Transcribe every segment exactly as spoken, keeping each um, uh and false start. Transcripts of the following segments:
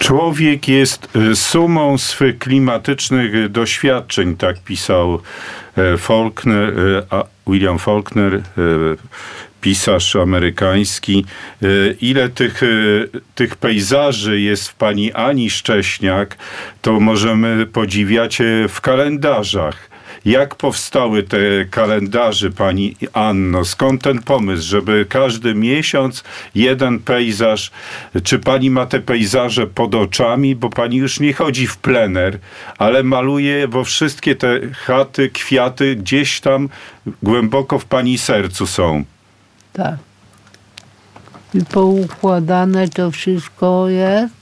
Człowiek jest sumą swych klimatycznych doświadczeń, tak pisał Faulkner, William Faulkner, pisarz amerykański. Ile tych, tych pejzaży jest w pani Ani Szcześniak, to możemy podziwiać w kalendarzach. Jak powstały te kalendarze, pani Anno? Skąd ten pomysł, żeby każdy miesiąc jeden pejzaż? Czy pani ma te pejzaże pod oczami? Bo pani już nie chodzi w plener, ale maluje, bo wszystkie te chaty, kwiaty gdzieś tam głęboko w pani sercu są. Tak. I poukładane to wszystko jest.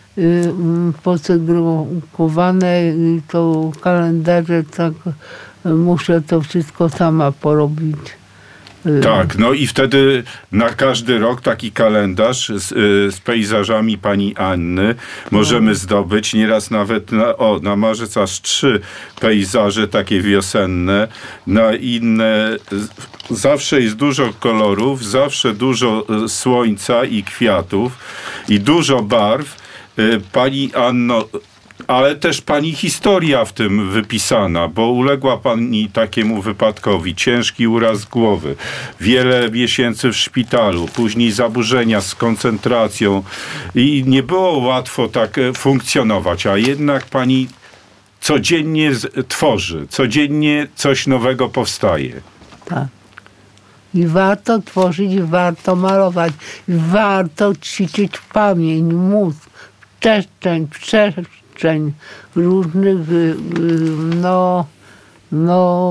Posegregowane i to kalendarze, tak muszę to wszystko sama porobić. Tak, no i wtedy na każdy rok taki kalendarz z, z pejzażami pani Anny możemy zdobyć. Nieraz nawet na, o, na marzec aż trzy pejzaże takie wiosenne. Na inne zawsze jest dużo kolorów, zawsze dużo słońca i kwiatów i dużo barw. Pani Anno, ale też pani historia w tym wypisana, bo uległa pani takiemu wypadkowi, ciężki uraz głowy, wiele miesięcy w szpitalu, później zaburzenia z koncentracją i nie było łatwo tak funkcjonować, a jednak pani codziennie tworzy, codziennie coś nowego powstaje. Tak. I warto tworzyć, warto malować, warto ćwiczyć pamięć, mózg, przestrzeń, przestrzeń różnych, no, no,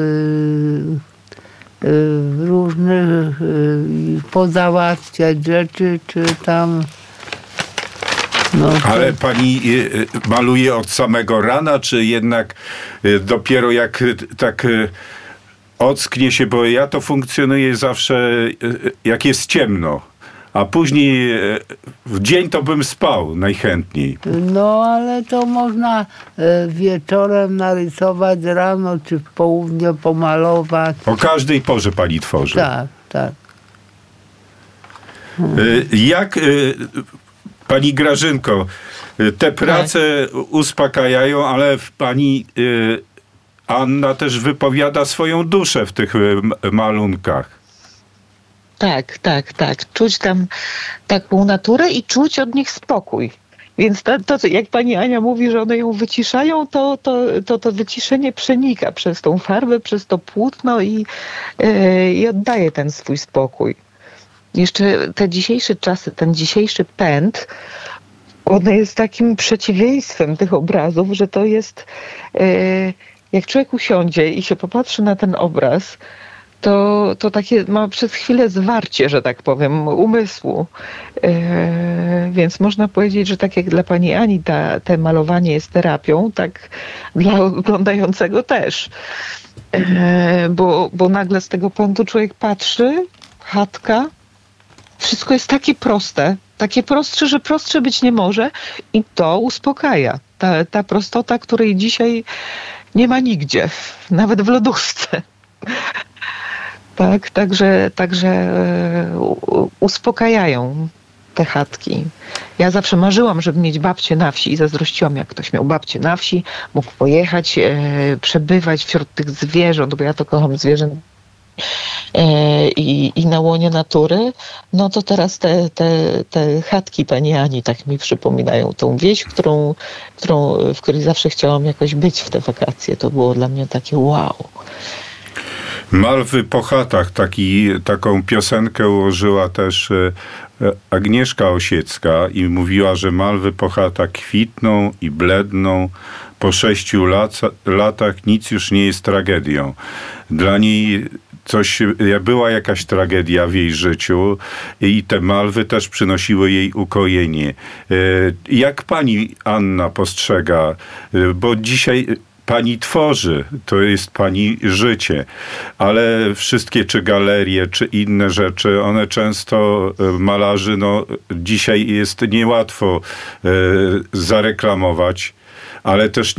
różnych pozałatwiać rzeczy, czy tam. No, ale pani maluje od samego rana, czy jednak dopiero jak tak ocknie się, bo ja to funkcjonuje zawsze jak jest ciemno. A później w dzień to bym spał najchętniej. No, ale to można wieczorem narysować, rano czy w południe pomalować. O każdej porze pani tworzy. Tak, tak. Hmm. Jak, pani Grażynko, te prace tak uspokajają, ale pani Anna też wypowiada swoją duszę w tych malunkach. Tak, tak, tak. Czuć tam taką naturę i czuć od nich spokój. Więc to, to jak pani Ania mówi, że one ją wyciszają, to to, to, to wyciszenie przenika przez tą farbę, przez to płótno i, yy, i oddaje ten swój spokój. Jeszcze te dzisiejsze czasy, ten dzisiejszy pęd, one jest takim przeciwieństwem tych obrazów, że to jest, yy, jak człowiek usiądzie i się popatrzy na ten obraz, to, to takie ma przez chwilę zwarcie, że tak powiem, umysłu. Yy, więc można powiedzieć, że tak jak dla pani Ani ta, te malowanie jest terapią, tak dla oglądającego też. Yy, bo, bo nagle z tego pędu człowiek patrzy, chatka, wszystko jest takie proste, takie prostsze, że prostsze być nie może i to uspokaja. Ta, ta prostota, której dzisiaj nie ma nigdzie, nawet w lodówce. Tak, także, także uspokajają te chatki. Ja zawsze marzyłam, żeby mieć babcię na wsi i zazdrościłam, jak ktoś miał babcię na wsi, mógł pojechać, e, przebywać wśród tych zwierząt, bo ja to kocham zwierzęta e, i, i na łonie natury. No to teraz te, te, te chatki pani Ani tak mi przypominają tą wieś, którą, którą, w której zawsze chciałam jakoś być w te wakacje. To było dla mnie takie wow. Malwy po chatach, taki, taką piosenkę ułożyła też Agnieszka Osiecka i mówiła, że malwy po chatach kwitną i bledną. Po sześciu lat, latach nic już nie jest tragedią. Dla niej coś, była jakaś tragedia w jej życiu i te malwy też przynosiły jej ukojenie. Jak pani Anna postrzega? Bo dzisiaj pani tworzy, to jest pani życie, ale wszystkie czy galerie, czy inne rzeczy, one często malarzy, no dzisiaj jest niełatwo e, zareklamować, ale też